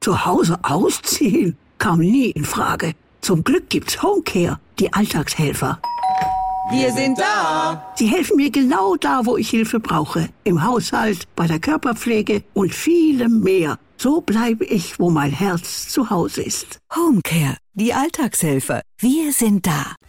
Zu Hause ausziehen? Kam nie in Frage. Zum Glück gibt's Homecare, die Alltagshelfer. Wir sind da. Sie helfen mir genau da, wo ich Hilfe brauche. Im Haushalt, bei der Körperpflege und vielem mehr. So bleibe ich, wo mein Herz zu Hause ist. Homecare, die Alltagshelfer. Wir sind da.